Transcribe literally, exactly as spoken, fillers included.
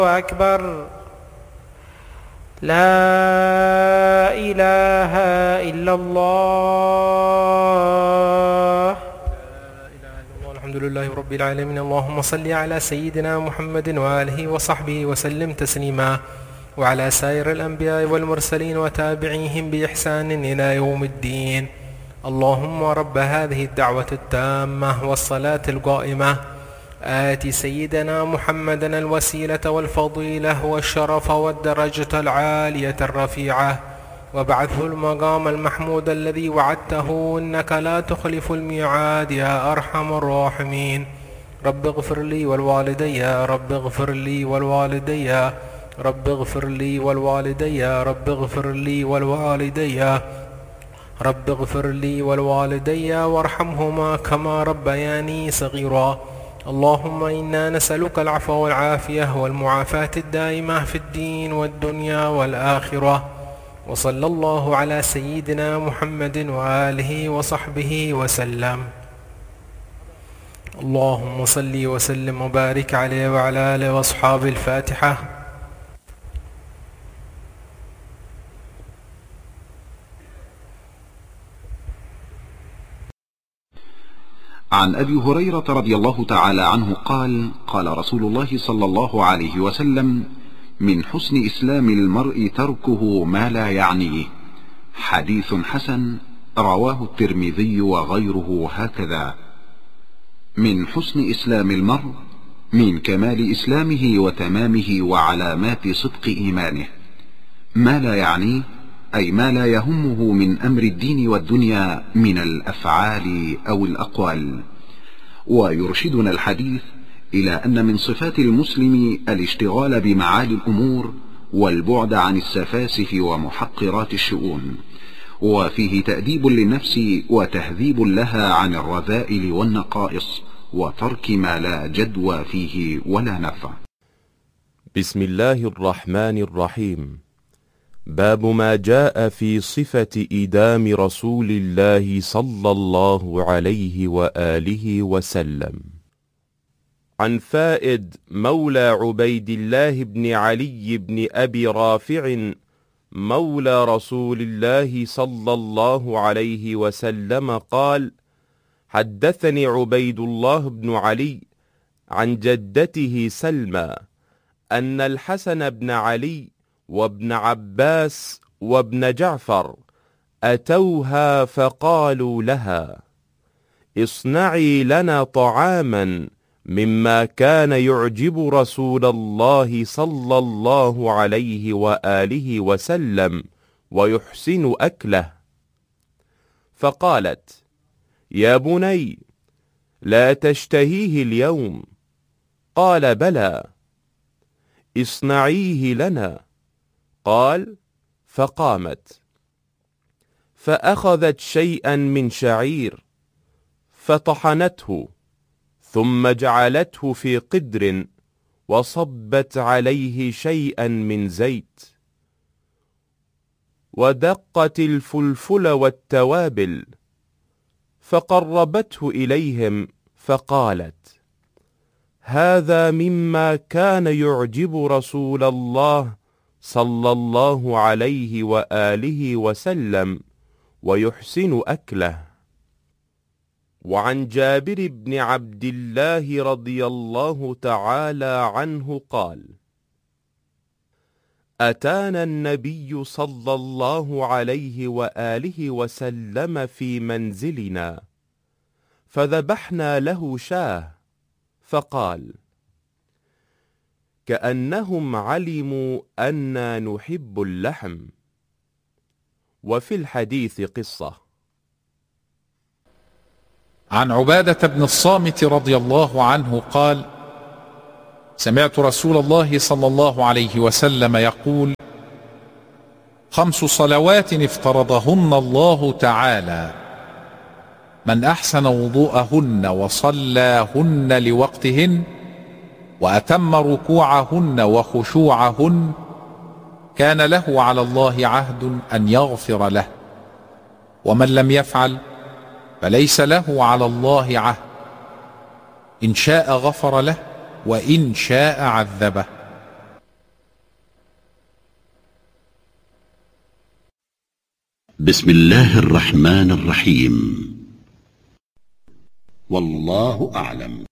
أكبر. لا إله إلا الله. الحمد لله رب العالمين. اللهم صل على سيدنا محمد وآله وصحبه وسلم تسليما، وعلى سائر الأنبياء والمرسلين وتابعيهم بإحسان إلى يوم الدين. اللهم رب هذه الدعوة التامة والصلاة القائمة آت سيدنا محمدا الوسيلة والفضيلة والشرف والدرجة العالية الرفيعة، وابعثه المقام المحمود الذي وعدته إنك لا تخلف الميعاد يا أرحم الراحمين. رب اغفر لي والوالدي، رب اغفر لي والوالدي، رب اغفر لي والوالدي، رب اغفر لي والوالدي، رب اغفر لي والوالدي وارحمهما كما ربياني صغيرا. اللهم إنا نسألك العفو والعافية والمعافاة الدائمة في الدين والدنيا والآخرة. وصلى الله على سيدنا محمد وآله وصحبه وسلم. اللهم صل وسلم وبارك عليه وعلى آله وأصحابه. الفاتحة. عن أبي هريرة رضي الله تعالى عنه قال: قال رسول الله صلى الله عليه وسلم: من حسن إسلام المرء تركه ما لا يعنيه. حديث حسن، رواه الترمذي وغيره هكذا. من حسن إسلام المرء، من كمال إسلامه وتمامه وعلامات صدق إيمانه، ما لا يعنيه، أي ما لا يهمه من أمر الدين والدنيا من الأفعال أو الأقوال. ويرشدنا الحديث إلى أن من صفات المسلم الاشتغال بمعالي الأمور والبعد عن السفاسف ومحقرات الشؤون، وفيه تأديب للنفس وتهذيب لها عن الرذائل والنقائص، وترك ما لا جدوى فيه ولا نفع. بسم الله الرحمن الرحيم. باب ما جاء في صفة إدام رسول الله صلى الله عليه وآله وسلم. عن فائد مولى عبيد الله بن علي بن أبي رافع مولى رسول الله صلى الله عليه وسلم قال: حدثني عبيد الله بن علي عن جدته سلمى أن الحسن بن علي وابن عباس وابن جعفر أتوها فقالوا لها: اصنعي لنا طعاما مما كان يعجب رسول الله صلى الله عليه وآله وسلم ويحسن أكله. فقالت: يا بني، لا تشتهيه اليوم؟ قال: بلى. اصنعيه لنا. قال: فقامت فأخذت شيئا من شعير فطحنته، ثم جعلته في قدر وصبت عليه شيئا من زيت، ودقت الفلفل والتوابل، فقربته إليهم فقالت: هذا مما كان يعجب رسول الله صلى الله عليه وآله وسلم ويحسن أكله. وعن جابر بن عبد الله رضي الله تعالى عنه قال: أتانا النبي صلى الله عليه وآله وسلم في منزلنا فذبحنا له شاه، فقال: كأنهم علموا أننا نحب اللحم. وفي الحديث قصة. عن عبادة بن الصامت رضي الله عنه قال: سمعت رسول الله صلى الله عليه وسلم يقول: خمس صلوات افترضهن الله تعالى، من أحسن وضوءهن وصلاهن لوقتهن وأتم ركوعهن وخشوعهن كان له على الله عهد أن يغفر له، ومن لم يفعل فليس له على الله عهد، إن شاء غفر له وإن شاء عذبه. بسم الله الرحمن الرحيم. والله أعلم.